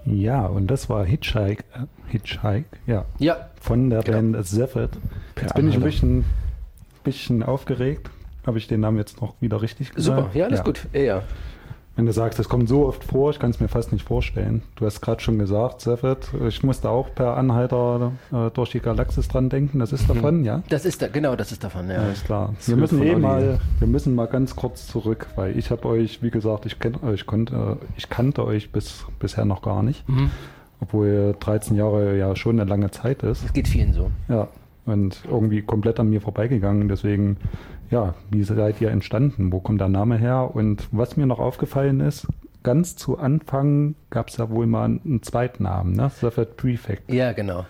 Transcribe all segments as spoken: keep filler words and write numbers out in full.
Ja, und das war Hitchhike, äh, Hitchhike, ja, Ja. von der Genau. Band Zephyr. Jetzt Ja, bin ich ein hallo. bisschen, bisschen aufgeregt. Habe ich den Namen jetzt noch wieder richtig gesagt? Super, ja, alles gut. Ja, ja. Wenn du sagst, das kommt so oft vor, ich kann es mir fast nicht vorstellen. Du hast gerade schon gesagt, Zephyr, ich musste auch per Anhalter äh, durch die Galaxis dran denken. Das ist davon, ja? Das ist da, genau, das ist davon, ja. Alles klar. Das Wir wird müssen von eh Olli. mal, wir müssen mal ganz kurz zurück, weil ich habe euch, wie gesagt, ich kenne euch, konnte, ich kannte euch bis, bisher noch gar nicht, Mhm. obwohl dreizehn Jahre ja schon eine lange Zeit ist. Das geht vielen so. Ja, und irgendwie komplett an mir vorbeigegangen. Deswegen, ja, wie seid ihr entstanden? Wo kommt der Name her? Und was mir noch aufgefallen ist, ganz zu Anfang gab es ja wohl mal einen Zweitnamen, ne? Zephyr Prefect. Ja, genau.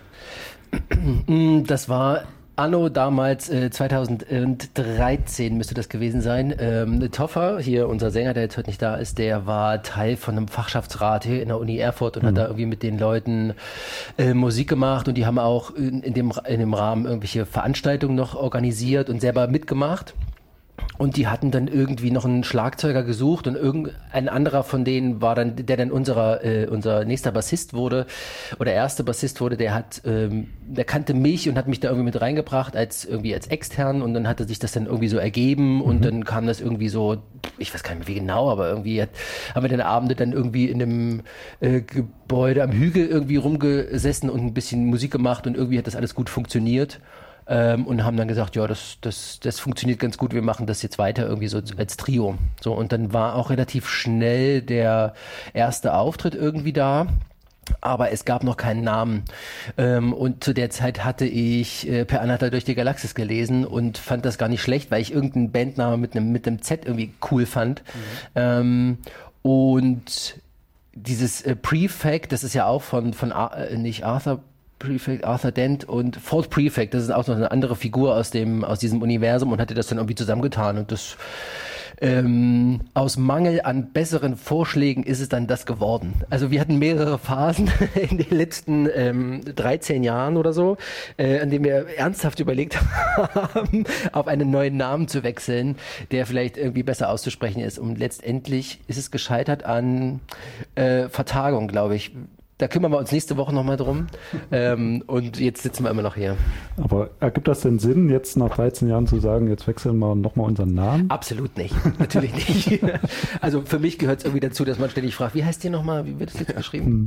Das war anno damals, äh, zweitausenddreizehn müsste das gewesen sein. Ähm, Toffer, hier unser Sänger, der jetzt heute nicht da ist, der war Teil von einem Fachschaftsrat hier in der Uni Erfurt und Mhm. hat da irgendwie mit den Leuten äh, Musik gemacht und die haben auch in, in, dem, in dem Rahmen irgendwelche Veranstaltungen noch organisiert und selber mitgemacht. Und die hatten dann irgendwie noch einen Schlagzeuger gesucht und irgendein anderer von denen war dann, der dann unserer, äh, unser nächster Bassist wurde oder erste Bassist wurde, der hat, ähm, der kannte mich und hat mich da irgendwie mit reingebracht als irgendwie als extern und dann hatte sich das dann irgendwie so ergeben und Mhm. dann kam das irgendwie so, ich weiß gar nicht mehr wie genau, aber irgendwie hat, haben wir dann Abende dann irgendwie in einem äh, Gebäude am Hügel irgendwie rumgesessen und ein bisschen Musik gemacht und irgendwie hat das alles gut funktioniert. Ähm, und haben dann gesagt, ja, das, das, das funktioniert ganz gut, wir machen das jetzt weiter irgendwie so als Trio. So, und dann war auch relativ schnell der erste Auftritt irgendwie da. Aber es gab noch keinen Namen. Ähm, und zu der Zeit hatte ich äh, Per Anhalter durch die Galaxis gelesen und fand das gar nicht schlecht, weil ich irgendeinen Bandnamen mit einem mit einem Z irgendwie cool fand. Ähm, und dieses äh, Prefect, das ist ja auch von, von Ar- äh, nicht Arthur Prefect, Arthur Dent und Ford Prefect, das ist auch noch eine andere Figur aus dem, aus diesem Universum und hatte das dann irgendwie zusammengetan und das, ähm, aus Mangel an besseren Vorschlägen ist es dann das geworden. Also wir hatten mehrere Phasen in den letzten ähm, dreizehn Jahren oder so, äh, an denen wir ernsthaft überlegt haben, auf einen neuen Namen zu wechseln, der vielleicht irgendwie besser auszusprechen ist und letztendlich ist es gescheitert an äh, Vertagung, glaube ich. Da kümmern wir uns nächste Woche nochmal drum. ähm, und jetzt sitzen wir immer noch hier. Aber ergibt das denn Sinn, jetzt nach dreizehn Jahren zu sagen, jetzt wechseln wir nochmal unseren Namen? Absolut nicht. Natürlich nicht. Also für mich gehört es irgendwie dazu, dass man ständig fragt, wie heißt ihr nochmal? Wie wird es jetzt geschrieben?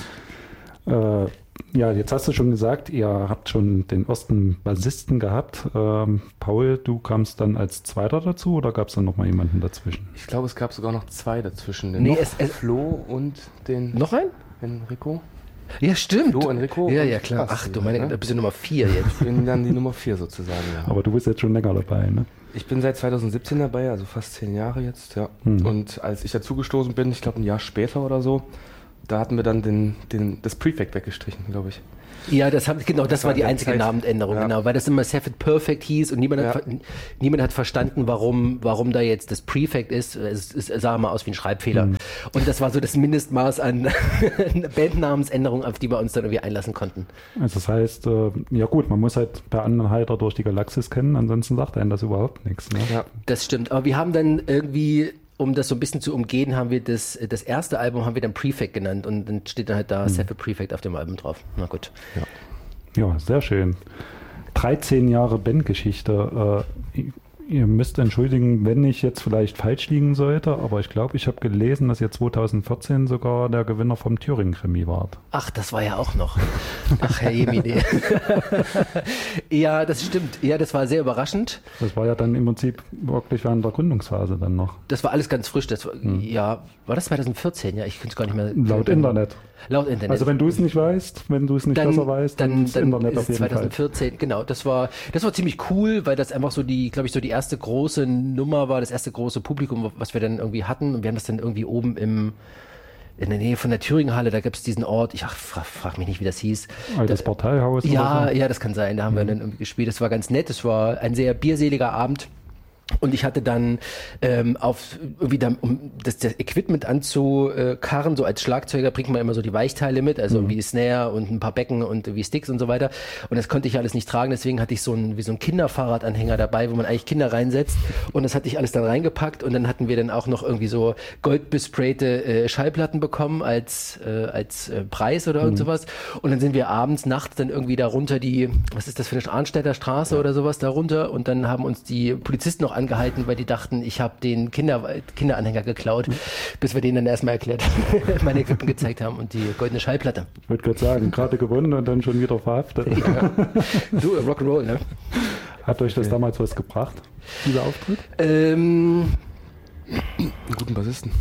Äh, ja, jetzt hast du schon gesagt, ihr habt schon den ersten Bassisten gehabt. Ähm, Paul, du kamst dann als Zweiter dazu oder gab es dann nochmal jemanden dazwischen? Ich glaube, es gab sogar noch zwei dazwischen. Den Nee, noch es- es- Flo und den Noch ein? Enrico. Ja, stimmt. Flo, Enrico Ja, und ja, klar. Ach Basti, du meine, ne? da bist du Nummer vier jetzt. Ich bin dann die Nummer vier sozusagen, ja. Aber du bist jetzt schon länger dabei, ne? Ich bin seit zweitausendsiebzehn dabei, also fast zehn Jahre jetzt, ja. Mhm. Und als ich dazugestoßen bin, ich glaube ein Jahr später oder so, da hatten wir dann den, den, das Prefect weggestrichen, glaube ich. Ja, das haben, genau, das, Das war war die der einzige Zeit. Namenänderung, Ja. genau, weil das immer Zephyr Perfect hieß und niemand, Ja. hat, ver- niemand hat verstanden, warum, warum da jetzt das Prefect ist. Es, es sah mal aus wie ein Schreibfehler. Mhm. Und das war so das Mindestmaß an Bandnamensänderungen, auf die wir uns dann irgendwie einlassen konnten. Also das heißt, äh, ja gut, man muss halt per Anhalter durch die Galaxis kennen, ansonsten sagt einem das überhaupt nichts. Ne? Ja. Das stimmt. Aber wir haben dann irgendwie, um das so ein bisschen zu umgehen, haben wir das, das erste Album haben wir dann Prefect genannt und dann steht dann halt da Zephyr Prefect auf dem Album drauf. Na gut. Ja, sehr schön. dreizehn Jahre Bandgeschichte. Äh, ihr müsst entschuldigen, wenn ich jetzt vielleicht falsch liegen sollte, aber ich glaube, ich habe gelesen, dass ihr zweitausendvierzehn sogar der Gewinner vom Thüringen-Krimi wart. Ach, das war ja auch noch. Ach, Herr Jemine. Ja, das stimmt. Ja, das war sehr überraschend. Das war ja dann im Prinzip wirklich während der Gründungsphase dann noch. Das war alles ganz frisch. Das war, Ja, war das zweitausendvierzehn? Ja, ich könnte es gar nicht mehr. Laut Internet. Laut Internet. Also wenn du es nicht weißt, wenn du es nicht dann, besser weißt, dann, dann, ist dann Internet ist auf jeden zweitausendvierzehn, genau. Das war, das war ziemlich cool, weil das einfach so die, glaube ich, so die erste große Nummer war, das erste große Publikum, was wir dann irgendwie hatten. Und wir haben das dann irgendwie oben im, in der Nähe von der Thüringenhalle, da gab es diesen Ort, ich ach, frag, frag mich nicht, wie das hieß. Fall. Altes Da- Parteihaus Ja, oder so. ja, das kann sein. Da haben wir dann irgendwie gespielt. Das war ganz nett. Es war ein sehr bierseliger Abend. Und ich hatte dann ähm, auf wieder, um das, das Equipment anzukarren, so als Schlagzeuger bringt man immer so die Weichteile mit, also mhm. wie die Snare und ein paar Becken und wie Sticks und so weiter. Und das konnte ich alles nicht tragen, deswegen hatte ich so ein wie so ein Kinderfahrradanhänger dabei, wo man eigentlich Kinder reinsetzt. Und das hatte ich alles dann reingepackt und dann hatten wir dann auch noch irgendwie so goldbesprayte äh, Schallplatten bekommen als äh, als äh, Preis oder mhm. und sowas. Und dann sind wir abends, nachts dann irgendwie da runter die, was ist das für eine Arnstädter Straße ja. oder sowas da runter und dann haben uns die Polizisten noch angehalten, weil die dachten, ich habe den Kinder, Kinderanhänger geklaut, mhm. bis wir denen dann erstmal erklärt meine Equipment gezeigt haben und die goldene Schallplatte. Ich wollte gerade sagen, gerade gewonnen und dann schon wieder verhaftet. Ja. Du, Rock'n'Roll, ne? Hat euch das okay. damals was gebracht, dieser Auftritt? Ähm... Einen guten Bassisten.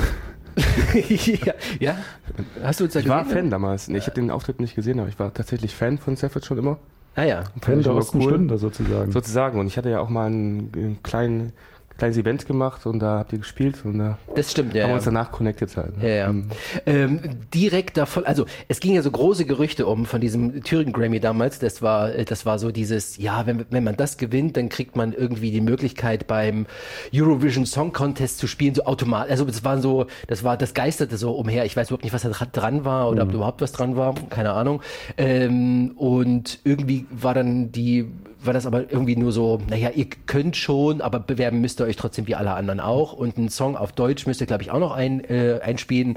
ja, ja, hast du uns da Ich war Fan damals. Nee, ich habe den Auftritt nicht gesehen, aber ich war tatsächlich Fan von Savage schon immer. Ah ja. Fan der ersten Stunde sozusagen. Sozusagen. Und ich hatte ja auch mal einen, einen kleinen, kleines Event gemacht und da habt ihr gespielt und da das stimmt, ja, haben wir ja. uns danach connected halt. Ne? Ja, ja. Mhm. Ähm, direkt davon, also es ging ja so große Gerüchte um von diesem Thüringen Grammy damals. Das war, das war so dieses, ja, wenn, wenn man das gewinnt, dann kriegt man irgendwie die Möglichkeit beim Eurovision Song Contest zu spielen, so automatisch. Also das war so, das war, das geisterte so umher. Ich weiß überhaupt nicht, was da dran war oder mhm. ob überhaupt was dran war, keine Ahnung. Ähm, und irgendwie war dann die war das aber irgendwie nur so, naja, ihr könnt schon, aber bewerben müsst ihr euch trotzdem wie alle anderen auch. Und einen Song auf Deutsch müsst ihr, glaube ich, auch noch ein, äh, einspielen.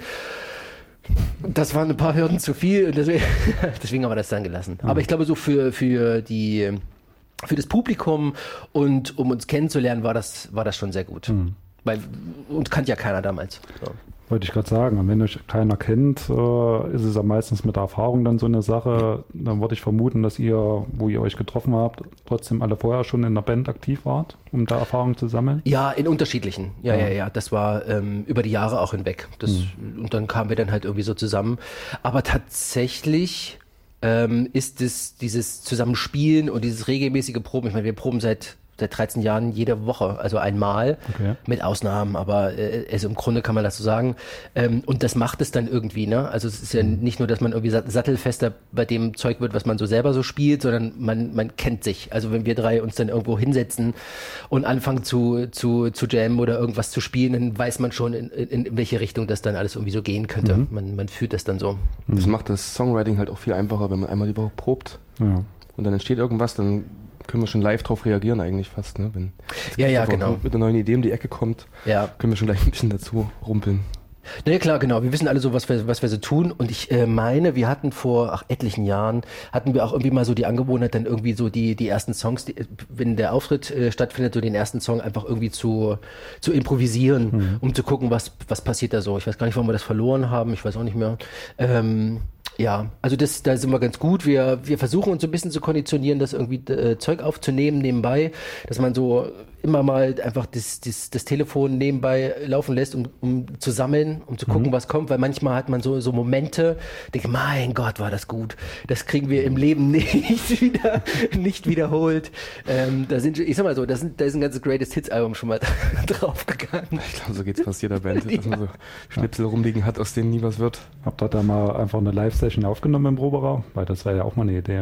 Das waren ein paar Hürden zu viel und deswegen, deswegen haben wir das dann gelassen. Mhm. Aber ich glaube, so für, für die, für das Publikum und um uns kennenzulernen, war das, war das schon sehr gut. Mhm. Weil uns kannte ja keiner damals. So. Wollte ich gerade sagen, und wenn euch keiner kennt, äh, ist es ja meistens mit der Erfahrung dann so eine Sache. Dann würde ich vermuten, dass ihr, wo ihr euch getroffen habt, trotzdem alle vorher schon in der Band aktiv wart, um da Erfahrung zu sammeln? Ja, in unterschiedlichen. Ja, ja, ja. ja. Das war ähm, über die Jahre auch hinweg. Das, mhm. Und dann kamen wir dann halt irgendwie so zusammen. Aber tatsächlich ähm, ist es dieses Zusammenspielen und dieses regelmäßige Proben. Ich meine, wir proben seit seit dreizehn Jahren jede Woche, also einmal, okay. mit Ausnahmen, aber äh, also im Grunde kann man das so sagen. Ähm, und das macht es dann irgendwie, ne? Also es ist ja nicht nur, dass man irgendwie sattelfester bei dem Zeug wird, was man so selber so spielt, sondern man man kennt sich. Also wenn wir drei uns dann irgendwo hinsetzen und anfangen zu zu zu jammen oder irgendwas zu spielen, dann weiß man schon, in, in, in welche Richtung das dann alles irgendwie so gehen könnte. Mhm. Man man fühlt das dann so. Das macht das Songwriting halt auch viel einfacher, wenn man einmal die Woche probt. Ja. Und dann entsteht irgendwas, dann können wir schon live drauf reagieren eigentlich fast, ne? Wenn ja, ja, genau. mit einer neuen Idee um die Ecke kommt, ja. können wir schon gleich ein bisschen dazu rumpeln. Na ja, klar, genau. Wir wissen alle so, was wir, was wir so tun. Und ich äh, meine, wir hatten vor ach, etlichen Jahren, hatten wir auch irgendwie mal so die Angewohnheit, dann irgendwie so die, die ersten Songs, die, wenn der Auftritt äh, stattfindet, so den ersten Song einfach irgendwie zu, zu improvisieren, mhm. um zu gucken, was, was passiert da so. Ich weiß gar nicht, warum wir das verloren haben. Ich weiß auch nicht mehr. Ähm, Ja, also das, da sind wir ganz gut. Wir, wir versuchen uns so ein bisschen zu konditionieren, das irgendwie äh, Zeug aufzunehmen nebenbei, dass man so immer mal einfach das, das, das Telefon nebenbei laufen lässt, um, um zu sammeln, um zu gucken, mhm. was kommt, weil manchmal hat man so, so Momente, denke, mein Gott, war das gut. Das kriegen wir im Leben nicht wieder, nicht wiederholt. Ähm, da sind, ich sag mal so, da, sind, da ist ein ganzes Greatest Hits Album schon mal draufgegangen. Ich glaube, so geht's fast jeder Band, dass ja. man so Schnipsel rumliegen hat, aus denen nie was wird. Habt ihr da mal einfach eine Live-Session aufgenommen im Proberaum? Weil das wäre ja auch mal eine Idee.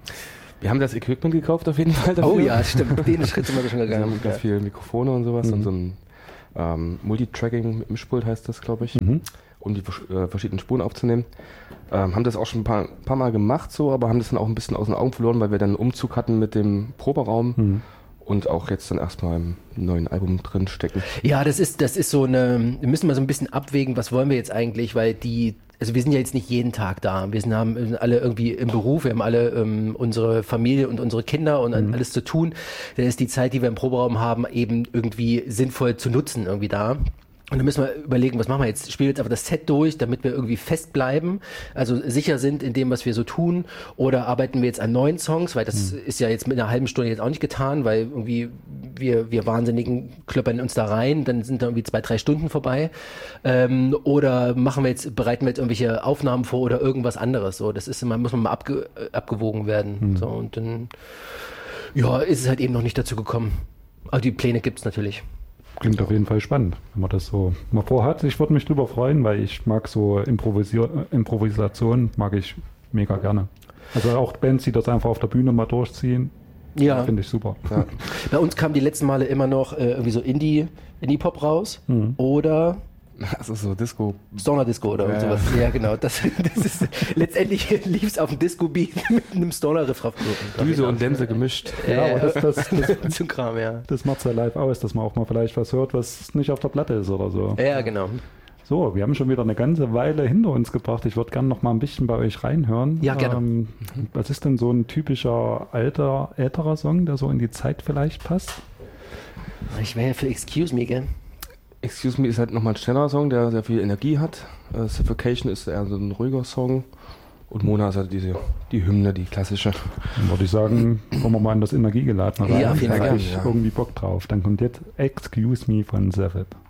Wir haben das Equipment gekauft auf jeden Fall dafür. Oh ja, stimmt. Den Schritt sind wir schon gegangen. Wir haben ganz ja. viele Mikrofone und sowas mhm. und so ein ähm, Multitracking mit Mischpult heißt das, glaube ich, mhm. um die äh, verschiedenen Spuren aufzunehmen. Ähm, haben das auch schon ein paar, paar Mal gemacht so, aber haben das dann auch ein bisschen aus den Augen verloren, weil wir dann einen Umzug hatten mit dem Proberaum. Mhm. Und auch jetzt dann erstmal im neuen Album drin stecken. Ja, das ist, das ist so eine, wir müssen mal so ein bisschen abwägen, was wollen wir jetzt eigentlich, weil die, also wir sind ja jetzt nicht jeden Tag da. Wir sind, haben wir sind alle irgendwie im Beruf, wir haben alle ähm, unsere Familie und unsere Kinder und mhm. alles zu tun. Dann ist die Zeit, die wir im Proberaum haben, eben irgendwie sinnvoll zu nutzen irgendwie da. Und dann müssen wir überlegen, was machen wir jetzt? Spielen wir jetzt einfach das Set durch, damit wir irgendwie fest bleiben, also sicher sind in dem, was wir so tun, oder arbeiten wir jetzt an neuen Songs, weil das mhm. ist ja jetzt mit einer halben Stunde jetzt auch nicht getan, weil irgendwie wir, wir Wahnsinnigen klöppern uns da rein, dann sind da irgendwie zwei, drei Stunden vorbei. Ähm, oder machen wir jetzt, bereiten wir jetzt irgendwelche Aufnahmen vor oder irgendwas anderes. So, das ist immer, muss man mal abge, abgewogen werden. Mhm. So, und dann, ja, ist es halt eben noch nicht dazu gekommen. Aber die Pläne gibt's natürlich. Klingt auf jeden Fall spannend, wenn man das so mal vorhat. Ich würde mich drüber freuen, weil ich mag so Improvisi- Improvisation, mag ich mega gerne. Also auch Bands, die das einfach auf der Bühne mal durchziehen, Ja. Finde ich super. Ja. Bei uns kamen die letzten Male immer noch äh, irgendwie so Indie, Indie-Pop raus Mhm. oder Also so Disco. Stoner-Disco oder Ja, sowas. Ja, genau. Das, das ist, letztendlich lief es auf dem Disco-Beat mit einem Stoner-Riff drauf. Düse und Dänse gemischt. Ja, aber das, das, das, zum Kram, ja. das macht es ja live aus, dass man auch mal vielleicht was hört, was nicht auf der Platte ist oder so. Ja, genau. So, wir haben schon wieder eine ganze Weile hinter uns gebracht. Ich würde gerne noch mal ein bisschen bei euch reinhören. Ja, gerne. Ähm, was ist denn so ein typischer alter, älterer Song, der so in die Zeit vielleicht passt? Ich wäre ja für Excuse Me, gell? Excuse Me ist halt nochmal ein schneller Song, der sehr viel Energie hat. Uh, Suffocation ist eher so ein ruhiger Song. Und Mona ist halt diese, die Hymne, die klassische. Dann würde ich sagen, kommen wir mal in das Energiegeladene rein. Ja, auf jeden Da Fall, hab ich ja. irgendwie Bock drauf. Dann kommt jetzt Excuse Me von Zephyr.